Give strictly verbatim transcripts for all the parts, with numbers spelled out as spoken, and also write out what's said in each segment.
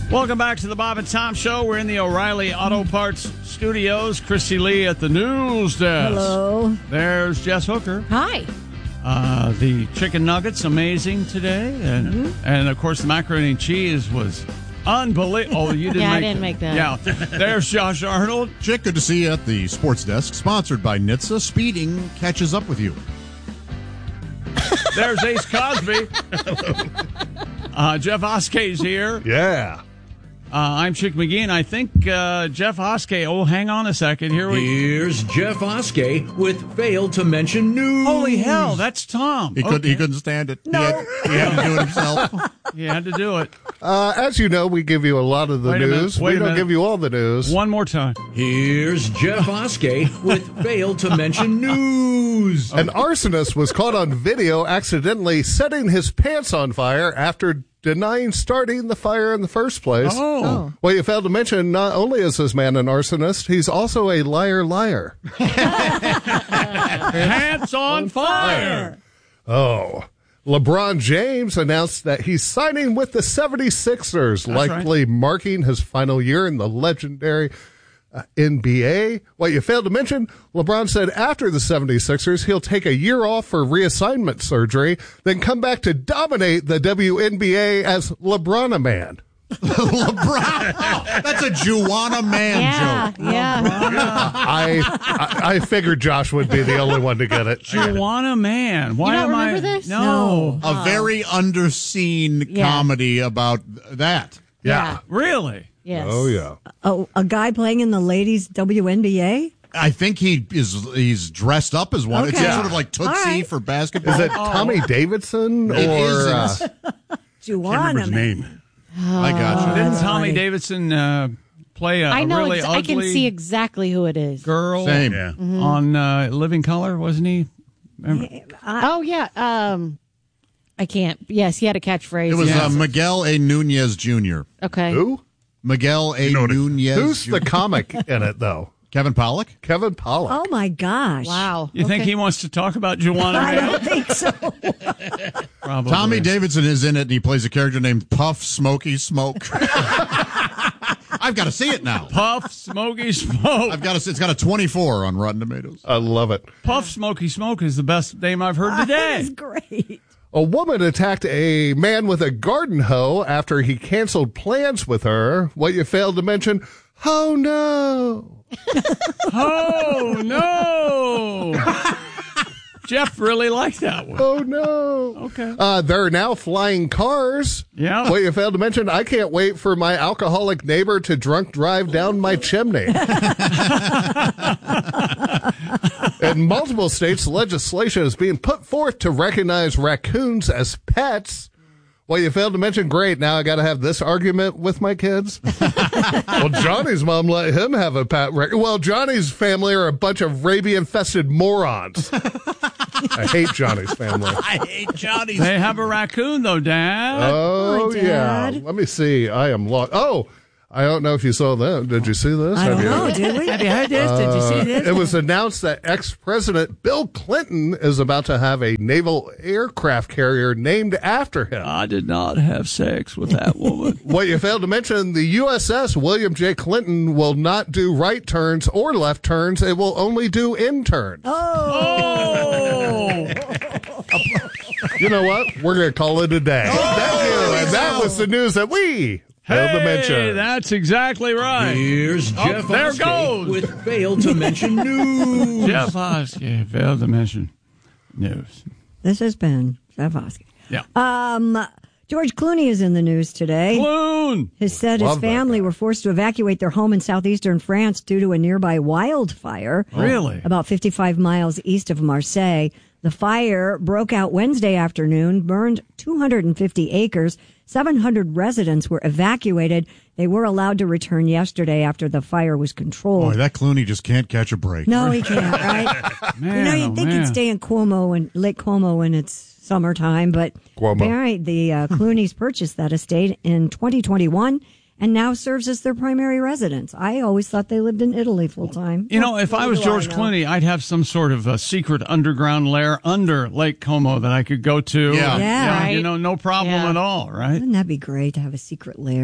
Welcome back to the Bob and Tom Show. We're in the O'Reilly Auto Parts Studios. Christy Lee at the news desk. Hello. There's Jess Hooker. Hi. Uh, the chicken nuggets, amazing today. And, mm-hmm. and of course, the macaroni and cheese was unbelievable. Oh, you didn't yeah, make I didn't make that. Yeah. There's Josh Arnold. Chick, good to see you at the sports desk. Sponsored by N H T S A. Speeding catches up with you. There's Ace Cosby. uh, Jeff Oskey's here. Yeah. Uh, I'm Chick McGee, and I think uh, Jeff Oskey. Oh, hang on a second. Here we. Here's Jeff Oskey with failed to mention news. Holy hell, that's Tom. He okay. couldn't. He couldn't stand it. No. He had, he had to do it himself. He had to do it. Uh, as you know, we give you a lot of the Wait a minute, news. wait We a don't minute. give you all the news. One more time. Here's Jeff Oskey with failed to mention news. An arsonist was caught on video accidentally setting his pants on fire after denying starting the fire in the first place. Oh. Oh. Well, you failed to mention, not only is this man an arsonist, he's also a liar liar. Pants on fire. Oh. LeBron James announced that he's signing with the seventy-sixers, That's likely right. marking his final year in the legendary uh, N B A. What you failed to mention, LeBron said after the seventy-sixers, he'll take a year off for reassignment surgery, then come back to dominate the W N B A as LeBron man. LeBron. Oh, that's a Juana man Yeah, joke. yeah. I, I I figured Josh would be the only one to get it. Juana Man. Why You don't am remember I? this? No. A very underseen Yeah. comedy about that. Yeah. Really? Yes. Oh, yeah. Oh, a guy playing in the ladies' W N B A? I think he is. He's dressed up as one. It's Okay. sort of like Tootsie All right. for basketball. Is it Tommy Davidson? It or, is. uh, Juana. man. I got you. Didn't that's Tommy funny. Davidson uh, play a, I know. really ex- ugly I can see exactly who it is. girl Same. Mm-hmm. on uh, Living Color, wasn't he? Remember? Oh yeah. Um, I can't. Yes, he had a catchphrase. It was Yeah. uh, Miguel A. Nunez Junior okay. who? Miguel A. Nunez. Who's the Junior comic in it, though? Kevin Pollak? Kevin Pollak. Oh, my gosh. Wow. You think Okay. he wants to talk about Juana I Man? don't think so. Probably. Tommy Davidson is in it, and he plays a character named Puff Smoky Smoke. I've got to see it now. Puff Smoky Smoke. I've got to see. It's got a twenty-four on Rotten Tomatoes. I love it. Puff Smoky Smoke is the best name I've heard That is today. great. A woman attacked a man with a garden hoe after he canceled plans with her. What you failed to mention, oh no. Oh, no. Jeff really liked that one. Oh no. Okay. Uh, there are now flying cars. Yeah. What you failed to mention, I can't wait for my alcoholic neighbor to drunk drive down my chimney. In multiple states, legislation is being put forth to recognize raccoons as pets. Well, you failed to mention, great, now I got to have this argument with my kids. Well, Johnny's mom let him have a pet raccoon. Well, Johnny's family are a bunch of rabian-infested morons. I hate Johnny's family. I hate Johnny's. They have a raccoon, though, Dad. Oh, Hi, yeah. Dad. Let me see. I am lost. Oh, I don't know if you saw that. Did you see this? I Have don't you? know, did we? Have you heard this? Did you see this? It was announced that ex-president Bill Clinton is about to have a naval aircraft carrier named after him. I did not have sex with that woman. What you failed to mention, the U S S William J. Clinton will not do right turns or left turns. It will only do in turns. Oh. You know what? We're going to call it a day. Thank you. And that was the news that we failed to Hey, mention. that's exactly right. Here's Oh, Jeff there Oskey goes. with failed to mention news. Jeff Oskey failed to mention news. This has been Jeff Oskey. Yeah. Um, George Clooney is in the news today. Balloon. He said his Love that family guy. were forced to evacuate their home in southeastern France due to a nearby wildfire. Really? About fifty-five miles east of Marseille. The fire broke out Wednesday afternoon, burned two hundred fifty acres. seven hundred residents were evacuated. They were allowed to return yesterday after the fire was controlled. Boy, that Clooney just can't catch a break. No, he can't, right? Man, you know, oh, you'd think man. he'd stay in Cuomo and Lake Como when it's summertime, but Cuomo. apparently the uh, Clooney's purchased that estate in twenty twenty-one and now serves as their primary residence. I always thought they lived in Italy full time. You know, if I was What do George know? Clooney, I'd have some sort of a secret underground lair under Lake Como that I could go to. Yeah. Yeah. You know, no problem Yeah. at all, right? Wouldn't that be great to have a secret lair?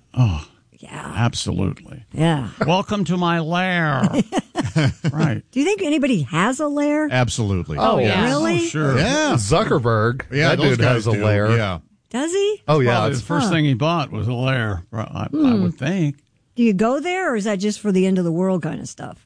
Oh, Yeah. absolutely. Yeah. Welcome to my lair. Right. Do you think anybody has a lair? Absolutely. Oh, yeah. Really? Oh, sure. Yeah. Zuckerberg. Yeah, that those dude guys has a do. lair. Yeah. Does he? Oh, yeah. Probably the it's- first thing he bought was a lair, I, I would think. Do you go there, or is that just for the end of the world kind of stuff?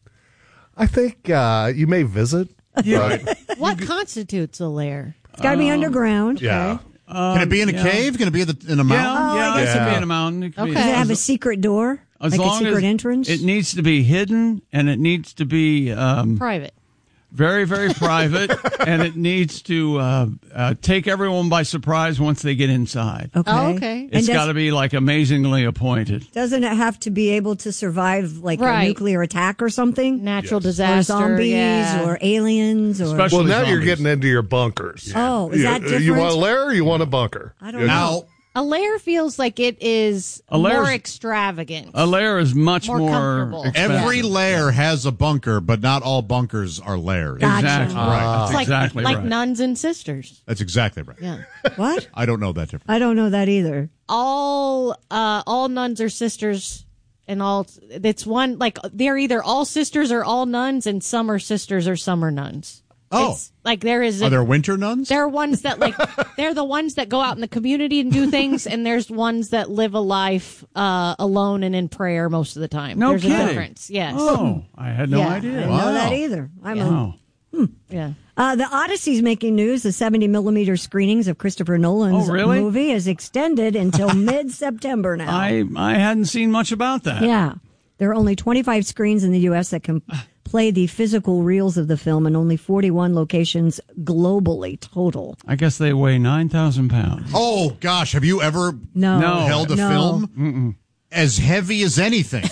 I think uh, you may visit. Right. What constitutes a lair? It's got to be underground. Yeah. Okay. Can it be in a yeah. cave? Can it be in, the, in a Yeah, mountain? yeah, I it guess could so. be in a mountain. It could be- Does it have a as- secret door? as like a long secret as entrance? It needs to be hidden, and it needs to be um, Private. very, very private, and it needs to uh, uh, take everyone by surprise once they get inside. Okay. Oh, okay. It's And got does, to be like amazingly appointed. doesn't it have to be able to survive like Right. a nuclear attack or something? Natural Or disaster. zombies yeah. or aliens or Especially Well, now you're zombies. getting into your bunkers. Oh, is you, that different? You want a lair or you want a bunker? I don't know. Now, A lair feels like it is A lair's- more extravagant. A lair is much More more, comfortable. expensive. every lair has a bunker, but not all bunkers are lairs. Gotcha. Exactly right. That's It's like, exactly like right. nuns and sisters. That's exactly right. Yeah. What? I don't know that difference. I don't know that either. all uh all nuns are sisters, and all it's one, like they're either all sisters or all nuns, and some are sisters or some are nuns. Oh. It's like there is a, Are there winter nuns? there are ones that like they're the ones that go out in the community and do things, and there's ones that live a life uh alone and in prayer most of the time. No there's kidding. a difference. Yes. Oh, I had no Yeah. I idea. didn't Wow. know that either. I'm a, Wow. Yeah. uh, the Odyssey's making news. The seventy millimeter screenings of Christopher Nolan's Oh, really? movie is extended until mid September now. I I hadn't seen much about that. Yeah. There are only twenty-five screens in the U S that can play the physical reels of the film, and only forty-one locations globally total. I guess they weigh nine thousand pounds. Oh, gosh. Have you ever No. No. held a No. film as heavy as anything?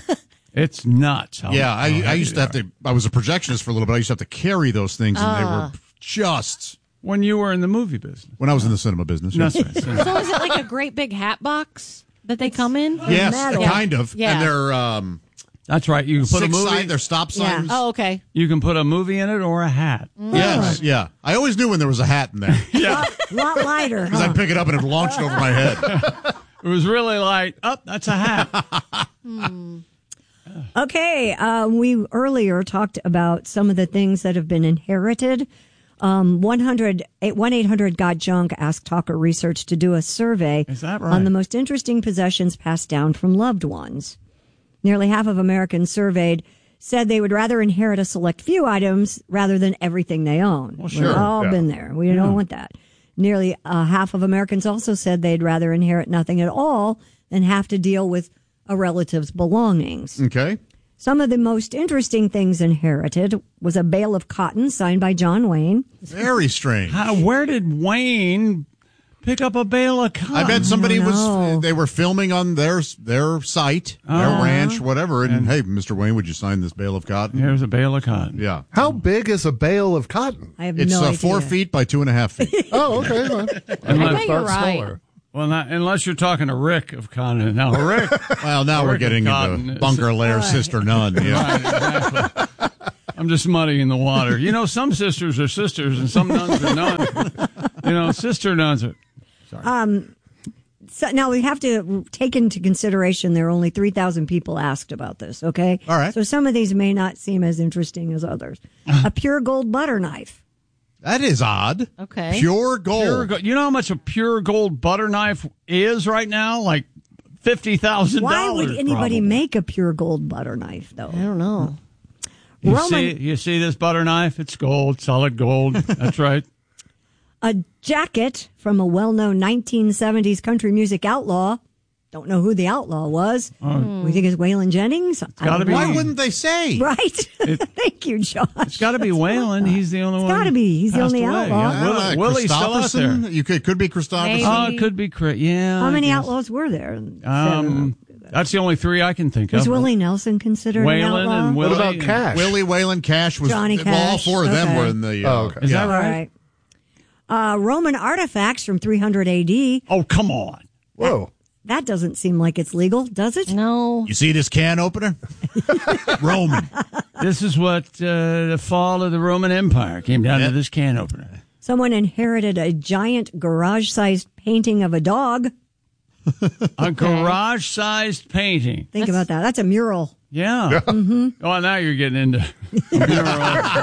It's nuts. How, Yeah, how I, I heavy used to they have are. to, I was a projectionist for a little bit. I used to have to carry those things, and they were just, When you were in the movie business. when I was in the cinema business. That's yes. right. So is it like a great big hat box that they come in? Yes, metal. kind of. Yeah. And they're um, That's right. You can put a six movie. sign, they're stop Yeah. signs. Oh, okay. You can put a movie in it or a hat. Yes, yeah. I always knew when there was a hat in there because Yeah, A lot lighter. huh? I'd pick it up and it launched over my head. it was really like, oh, that's a hat. Okay, um, we earlier talked about some of the things that have been inherited. Um, one hundred, one eight hundred got junk asked Talker Research to do a survey Is that right? on the most interesting possessions passed down from loved ones. Nearly half of Americans surveyed said they would rather inherit a select few items rather than everything they own. Well, sure, We've all yeah. been there. We don't want that. Nearly uh, half of Americans also said they'd rather inherit nothing at all than have to deal with a relative's belongings. Okay. Some of the most interesting things inherited was a bale of cotton signed by John Wayne. Very strange. How, where did Wayne pick up a bale of cotton? I bet somebody don't know. was, they were filming on their their site, their ranch, whatever. And, hey, Mister Wayne, would you sign this bale of cotton? Here's a bale of cotton. Yeah. How big is a bale of cotton? I have It's no uh, idea. four feet by two and a half feet. Oh, okay. Well, I bet you're start right. smaller. Well, not, unless you're talking to Rick of Cotton. Now, Rick. Well, now we're Oregon getting cotton into is- bunker lair sister nun. Yeah. Right, exactly. I'm just muddying the water. You know, some sisters are sisters and some nuns are nuns. You know, sister nuns are. So now we have to take into consideration there are only three thousand people asked about this, okay? All right. So some of these may not seem as interesting as others. A pure gold butter knife. That is odd. Okay. Pure gold. Pure go- you know how much a pure gold butter knife is right now? Like fifty thousand dollars. Why would anybody make a pure gold butter knife, though? I don't know. You Roman- see, you see this butter knife? It's gold, solid gold. That's right. A jacket from a well-known nineteen seventies country music outlaw. Don't know who the outlaw was. We think it's Waylon Jennings. It's gotta be- Why wouldn't they say? Right. Thank you, Josh. It's got to be Waylon. He's the only one. gotta be. He's the passed only away. outlaw. Yeah. I don't Willie- know, Willie's still out Christopherson? there. You could could be Christopherson. Oh, it could be Chris. Yeah. How I many guess. outlaws were there? Um, that's the only three I can think Was of. Willie Nelson considered an Waylon outlaw? and Willie. What about Cash? Willie Whalen Cash was Johnny well, all Cash. four of them Okay. were in the. Uh, Oh, okay. Is yeah. that All right? right. Uh, Roman artifacts from three hundred A D. Oh, come on. Whoa. That doesn't seem like it's legal, does it? No. You see this can opener? Roman. This is what uh, the fall of the Roman Empire came down Yeah. to this can opener. Someone inherited a giant garage-sized painting of a dog. A garage-sized painting. Think about that. That's a mural. Yeah. Mm-hmm. Oh, now you're getting into mural.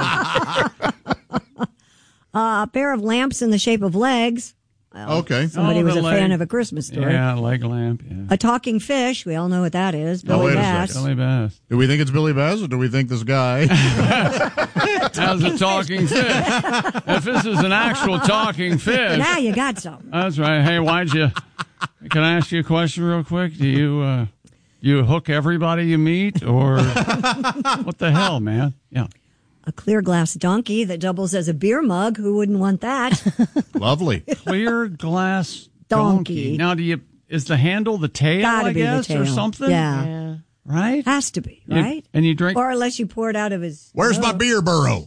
Uh, a pair of lamps in the shape of legs. Well, Okay. Somebody Oh, was the a leg. fan of A Christmas Story. Yeah, leg lamp. Yeah. A talking fish. We all know what that is. Now, Billy wait a Bass. second. Billy Bass. Do we think it's Billy Bass or do we think this guy? How's a talking fish? If this is an actual talking fish. Now you got some. That's right. Hey, why'd you? Can I ask you a question real quick? Do you uh, you hook everybody you meet, or what the hell, man? Yeah. A clear glass donkey that doubles as a beer mug. Who wouldn't want that? Lovely. Clear glass donkey. Donkey. Now, do you? Is the handle the tail? Gotta I be the guess, or tail. something. Yeah. Yeah. Right. Has to be, You- right? and you drink. Or unless you pour it out of his. Where's my nose. beer burrow?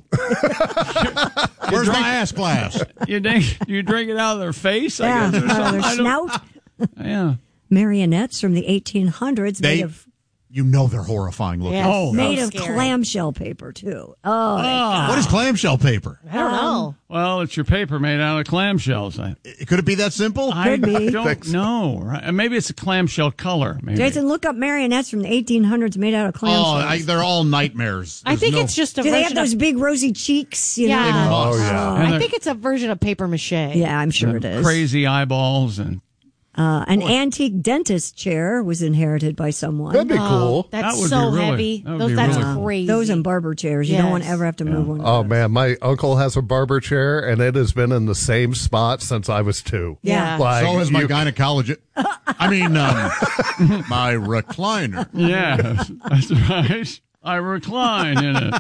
Where's my ass glass? You drink. You drink it out of their face. Yeah, I guess. Or out of something. their I don't- snout. Yeah. Marionettes from the eighteen hundreds They, made of you know they're horrifying looking. Yes. Oh, made So of scary. clamshell paper too. Oh, Ah. What is clamshell paper? I don't know. Well, it's your paper made out of clamshells. I, Could it be that simple? I Could be. don't know. Right? And maybe it's a clamshell color. Maybe. Jason, look up marionettes from the eighteen hundreds made out of Oh, clamshells. I, they're all nightmares. I There's think no- it's just a Do they have version those of. big rosy cheeks? You Yeah. know? Oh, yeah. And I the- think it's a version of paper mache. Yeah, I'm sure it is. Crazy eyeballs and Uh, an antique dentist chair was inherited by someone. That'd be Oh, cool. that's That would so be really- heavy. that would Those, be that's really cool. crazy. Those and barber chairs. You don't want to Yes. ever have to move one. of Oh those. man, my uncle has a barber chair, and it has been in the same spot since I was two. Yeah. Like, So is my you- gynecologist. I mean, um, my recliner. yes, that's right. I recline in it.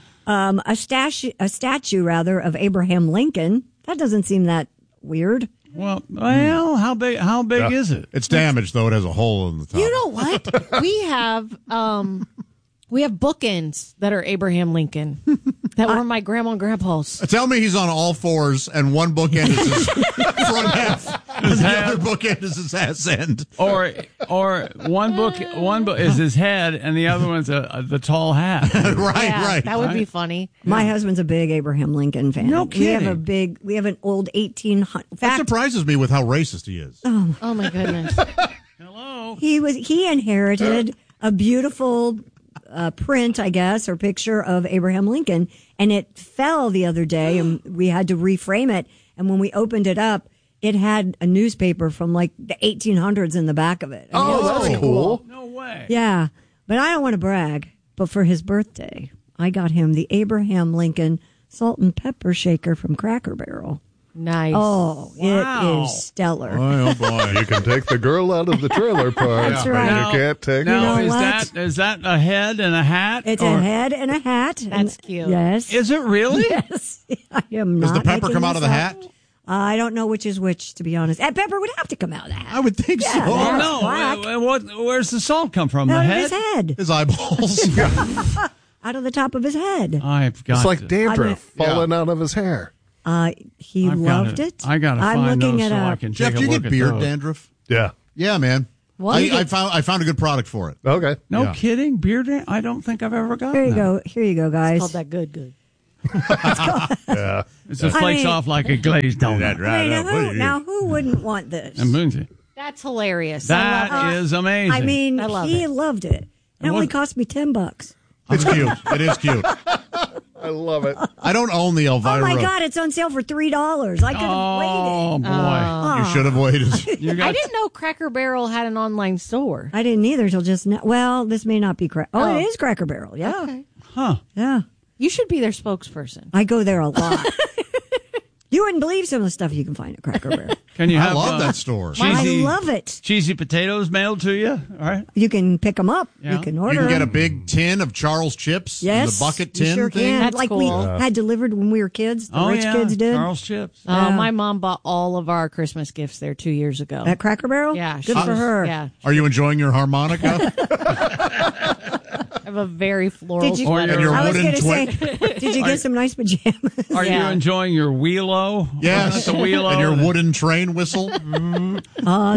Um, a statue, a statue rather of Abraham Lincoln. That doesn't seem that weird. Well, well, how big? How big Yeah. is it? It's damaged though. It has a hole in the top. You know what? we have um we have bookends that are Abraham Lincoln that were my grandma and grandpa's. Tell me he's on all fours and one bookend is his front half and the head. other bookend is his ass end. Or, or one book, one book is his head, and the other one's a, a, the tall hat. right, Yeah, right. that would be Right. funny. My husband's a big Abraham Lincoln fan. No We have a kidding. big. We have an old eighteen hundred. In That fact, surprises me with how racist he is. Oh my goodness. Hello. he was he inherited a beautiful uh, print, I guess, or picture of Abraham Lincoln, and it fell the other day, and we had to reframe it. And when we opened it up, it had a newspaper from like the eighteen hundreds in the back of it. I mean, it was Oh, that's pretty cool. No way. Yeah, but I don't want to brag. But for his birthday, I got him the Abraham Lincoln salt and pepper shaker from Cracker Barrel. Nice. Oh, Wow. it is stellar. Boy, oh boy. You can take the girl out of the trailer park, That's but right. you can't take Now, You know is what? that is that a head and a hat? It's or- a head and a hat. That's and- cute. Yes. Is it really? Yes. I am Does not the pepper making come out of this the up. hat? Uh, I don't know which is which, to be honest. And pepper would have to come out of the hat. I would think Yeah, so. that's Oh no! black. Uh, What? Where's the salt come from? The Out of head? his head. His eyeballs. Out of the top of his head. I've got. It's like to- dandruff I mean- falling out of his hair. Uh, he I've gotta- loved it. I gotta I'm find looking those it so up. I can Jeff, take do a you look get at beard those. dandruff? Yeah. Yeah, man. Well, I, you I get- found I found a good product for it. Okay. No Yeah. kidding, beard. dan- I don't think I've ever gotten Here you that. go. Here you go, guys. Called that good, good. Yeah. It just flakes mean- off like a glazed donut. I mean, now, who, now, who wouldn't want this? And Moonsy. That's hilarious. That I love it. is amazing. I mean, I love he it. loved it. It And only what- cost me ten bucks. It's cute. It is cute. I love it. I don't own the Elvira. Oh my God, it's on sale for three dollars. I could have oh waited. boy, You should have waited. you I got didn't know Cracker Barrel had an online store. I didn't either till just now. Well, this may not be crack. Oh, Oh. it is Cracker Barrel. Yeah, Okay. huh? yeah. You should be their spokesperson. I go there a lot. You wouldn't believe some of the stuff you can find at Cracker Barrel. Can you I have love uh, that store. cheesy, I love it. cheesy potatoes mailed to you? All right. You can pick them up. Yeah. You can You order can get a 'em. big tin of Charles chips. Yes, The bucket you tin sure thing. can. That's like cool. we Yeah. had delivered when we were kids. The Oh rich yeah, kids did Charles chips. Uh, Yeah. my mom bought all of our Christmas gifts there two years ago. at Cracker Barrel. yeah, good she for was- her. Yeah, Are you enjoying your harmonica? I have a very floral Did you? Or sweater. your- your I was wooden going to say, twin- did you get some nice pajamas? Are Yeah. you enjoying your wheelo? Yes. the wheelo. And your wooden train whistle. Oh,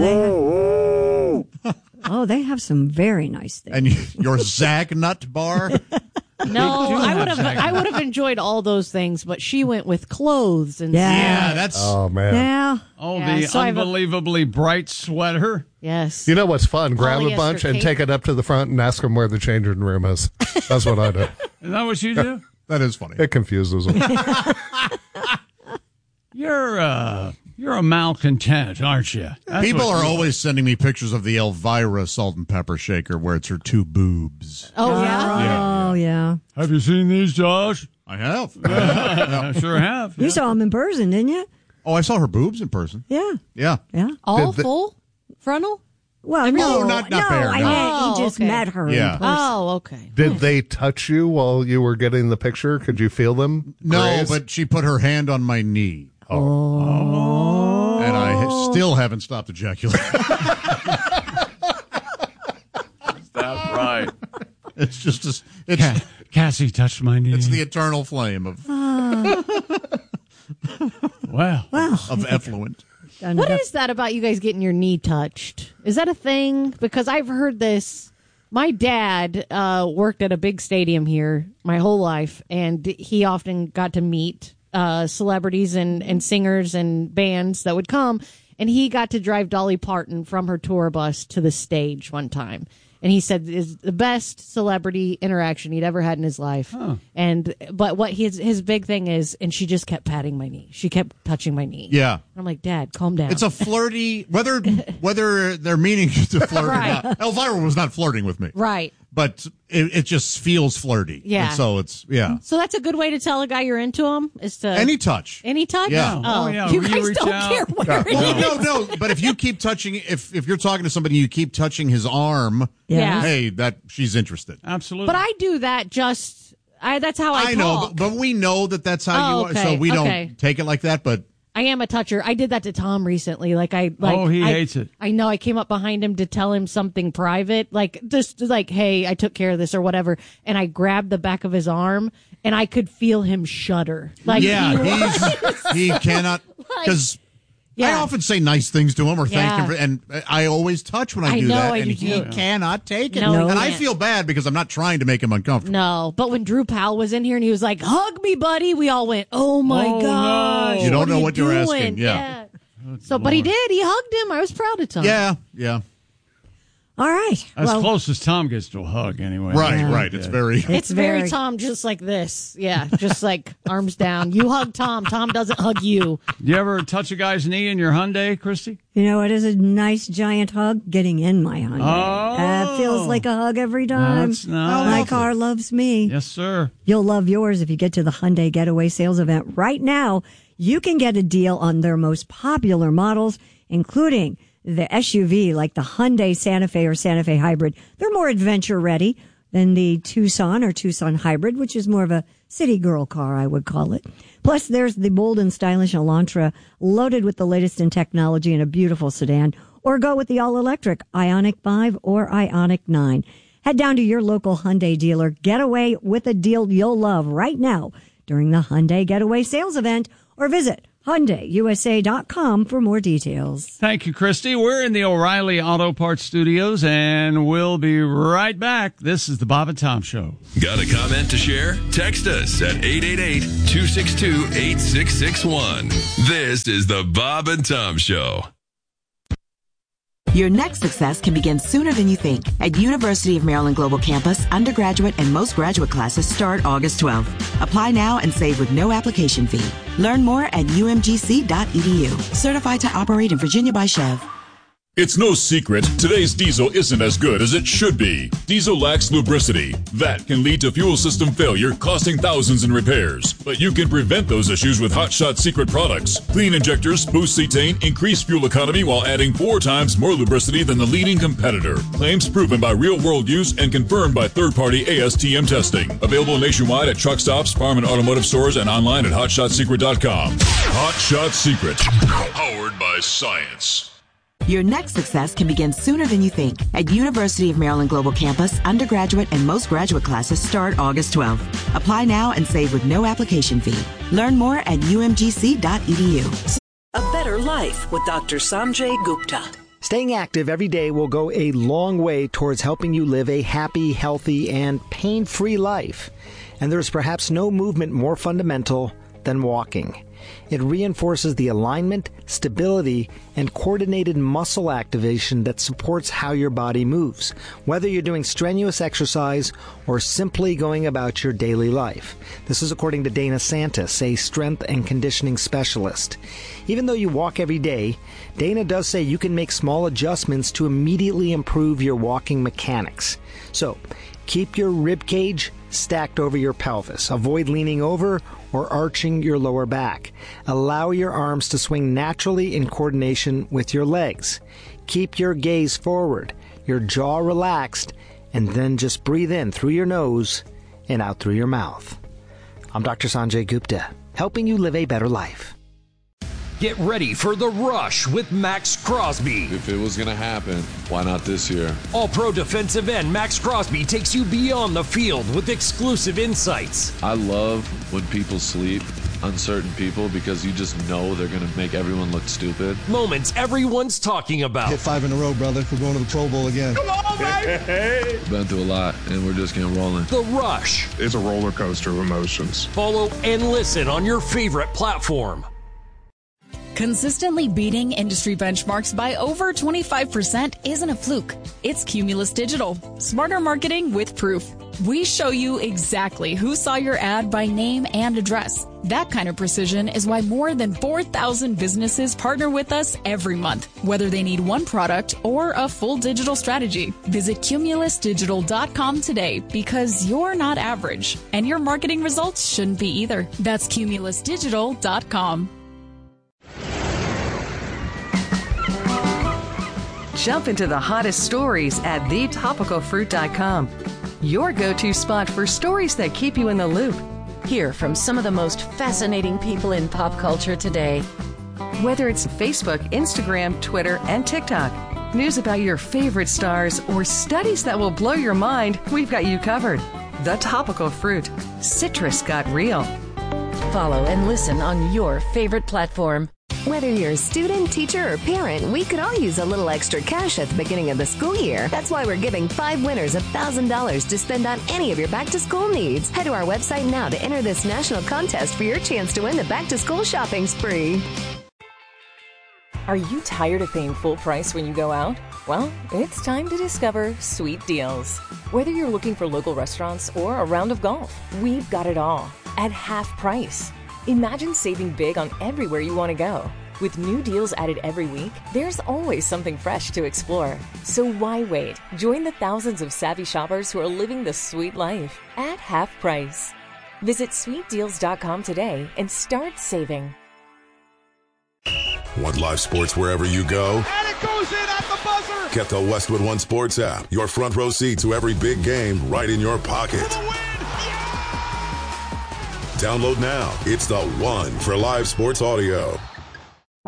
they have, oh, they have some very nice things. And your Zag nut bar. No, do I have would have. jackets. I would have enjoyed all those things, but she went with clothes and Yeah. Yeah, that's Oh, man. Yeah. Oh, Yeah, the so I have a- unbelievably bright sweater. yes. You know what's fun? Grab a Polyester bunch and cape. take it up to the front and ask them where the changing room is. That's what I do. Is that what you do? that is funny. It confuses them. You're uh, you're a malcontent, aren't you? That's People what are you always sending me pictures of the Elvira salt and pepper shaker where it's her two boobs. oh yeah. Oh, yeah. Have you seen these, Josh? I have. I sure have. You saw him in person, didn't you? Oh, I saw her boobs in person. Yeah. Yeah. Yeah. All Did the- full frontal. Well, No, no, not- not no, bare, I no. meant Oh, he just okay. met her Yeah. in person. Oh, okay. Did they touch you while you were getting the picture? Could you feel them? No, graze? but she put her hand on my knee. Oh. And I ha- still haven't stopped ejaculating. That's right. It's just a, it's Ca- Cassie touched my knee. it's the eternal flame of wow. of effluent. Done What it. is that about you guys getting your knee touched? Is that a thing? Because I've heard this. My dad uh, worked at a big stadium here my whole life, and he often got to meet uh, celebrities and, and singers and bands that would come. And he got to drive Dolly Parton from her tour bus to the stage one time. And he said is the best celebrity interaction he'd ever had in his life. And but what his his big thing is, and she just kept patting my knee. She kept touching my knee. Yeah. I'm like, Dad, calm down. It's a flirty whether whether they're meaning to flirt Right. or not. Elvira was not flirting with me. right. But it, it just feels flirty. Yeah. And so it's yeah. So that's a good way to tell a guy you're into him is to Any touch. any touch. Yeah. Oh, Oh, yeah. You Will you guys reach don't out? care where it Well, is. no, no. But if you keep touching, if if you're talking to somebody, you keep touching his arm. Yeah. Hey, that she's interested. Absolutely. But I do that just. I that's how I, I know, talk. but, but we know that that's how Oh, you are, so okay, we don't okay. take it like that. But I am a toucher. I did that to Tom recently. Like I like. Oh, he I- hates it. I know. I came up behind him to tell him something private, like just like, "Hey, I took care of this" or whatever. And I grabbed the back of his arm, and I could feel him shudder. Like yeah, he he's he cannot because. I Yeah. often say nice things to him or thank Yeah. him, for, and I always touch when I, I do know, that, I and do he too. cannot take it. No, he and I can't. feel bad because I'm not trying to make him uncomfortable. No, but when Drew Powell was in here and he was like, "Hug me, buddy," we all went, "Oh my Oh, gosh!" no. You don't what know are what you're doing?" asking, yeah. So, but he did. He hugged him. I was proud of Tom. Yeah, yeah, All right. as well, close as Tom gets to a hug, anyway. right, Yeah. right. It's very. It's very, very- Tom, just like this. Yeah, just like arms down. You hug Tom. Tom doesn't hug you. You ever touch a guy's knee in your Hyundai, Christy? you know, it is a nice giant hug getting in my Hyundai. Oh. Uh, feels like a hug every time. That's nice. My car loves me. Yes, sir. You'll love yours if you get to the Hyundai Getaway Sales Event right now. You can get a deal on their most popular models, including the S U V like the Hyundai Santa Fe or Santa Fe Hybrid. They're more adventure ready than the Tucson or Tucson Hybrid, which is more of a city girl car, I would call it. Plus, there's the bold and stylish Elantra, loaded with the latest in technology and a beautiful sedan. Or go with the all-electric Ioniq five or Ioniq nine. Head down to your local Hyundai dealer. Get away with a deal you'll love right now during the Hyundai Getaway Sales Event, or visit Hyundai U S A dot com for more details. Thank you, Christy. We're in the O'Reilly Auto Parts Studios, and we'll be right back. This is the Bob and Tom Show. Got a comment to share? Text us at eight eight eight, two six two, eight six six one. This is the Bob and Tom Show. Your next success can begin sooner than you think. At University of Maryland Global Campus, undergraduate and most graduate classes start August twelfth. Apply now and save with no application fee. Learn more at U M G C dot E D U. Certified to operate in Virginia by Chev. It's no secret, today's diesel isn't as good as it should be. Diesel lacks lubricity. That can lead to fuel system failure, costing thousands in repairs. But you can prevent those issues with Hot Shot Secret products. Clean injectors, boost cetane, increase fuel economy while adding four times more lubricity than the leading competitor. Claims proven by real-world use and confirmed by third-party A S T M testing. Available nationwide at truck stops, farm and automotive stores, and online at hot shot secret dot com. Hot Shot Secret. Powered by science. Your next success can begin sooner than you think. At University of Maryland Global Campus, undergraduate and most graduate classes start August twelfth. Apply now and save with no application fee. Learn more at U M G C dot E D U. A better life with Doctor Sanjay Gupta. Staying active every day will go a long way towards helping you live a happy, healthy, and pain-free life. And there is perhaps no movement more fundamental than walking. It reinforces the alignment, stability, and coordinated muscle activation that supports how your body moves, whether you're doing strenuous exercise or simply going about your daily life. This is according to Dana Santis, a strength and conditioning specialist. Even though you walk every day, Dana does say you can make small adjustments to immediately improve your walking mechanics. So, keep your rib cage stacked over your pelvis. Avoid leaning over or arching your lower back. Allow your arms to swing naturally in coordination with your legs. Keep your gaze forward, your jaw relaxed, and then just breathe in through your nose and out through your mouth. I'm Doctor Sanjay Gupta, helping you live a better life. Get ready for The Rush with Max Crosby. If it was going to happen, why not this year? All-pro defensive end Max Crosby takes you beyond the field with exclusive insights. I love when people sleep on certain people because you just know they're going to make everyone look stupid. Moments everyone's talking about. Hit five in a row, brother. We're going to the Pro Bowl again. Come on, baby! Been through a lot, and we're just getting rolling. The Rush. It's a roller coaster of emotions. Follow and listen on your favorite platform. Consistently beating industry benchmarks by over twenty-five percent isn't a fluke. It's Cumulus Digital. Smarter marketing with proof. We show you exactly who saw your ad by name and address. That kind of precision is why more than four thousand businesses partner with us every month, whether they need one product or a full digital strategy. Visit Cumulus Digital dot com today because you're not average, and your marketing results shouldn't be either. That's Cumulus Digital dot com. Jump into the hottest stories at the topical fruit dot com. Your go-to spot for stories that keep you in the loop. Hear from some of the most fascinating people in pop culture today. Whether it's Facebook, Instagram, Twitter, and TikTok, news about your favorite stars, or studies that will blow your mind, we've got you covered. The Topical Fruit. Citrus got real. Follow and listen on your favorite platform. Whether you're a student, teacher, or parent, we could all use a little extra cash at the beginning of the school year. That's why we're giving five winners one thousand dollars to spend on any of your back-to-school needs. Head to our website now to enter this national contest for your chance to win the back-to-school shopping spree. Are you tired of paying full price when you go out? Well, it's time to discover Sweet Deals. Whether you're looking for local restaurants or a round of golf, we've got it all at half price. Imagine saving big on everywhere you want to go. With new deals added every week, there's always something fresh to explore. So why wait? Join the thousands of savvy shoppers who are living the sweet life at half price. Visit sweet deals dot com today and start saving. Want live sports wherever you go? And it goes in at the buzzer! Get the Westwood One Sports app. Your front row seat to every big game right in your pocket. Download now. It's the one for live sports audio.